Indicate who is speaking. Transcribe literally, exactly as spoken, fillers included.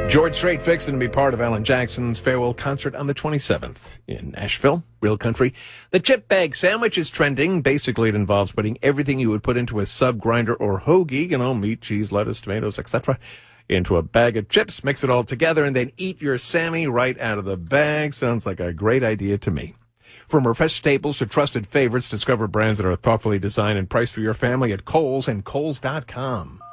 Speaker 1: George Strait fixing to be part of Alan Jackson's farewell concert on the twenty-seventh in Nashville, Real Country. The chip bag sandwich is trending. Basically, it involves putting everything you would put into a sub grinder or hoagie, you know, meat, cheese, lettuce, tomatoes, et cetera, into a bag of chips, mix it all together, and then eat your Sammy right out of the bag. Sounds like a great idea to me. From refreshed staples to trusted favorites, discover brands that are thoughtfully designed and priced for your family at Kohl's and Kohl's dot com.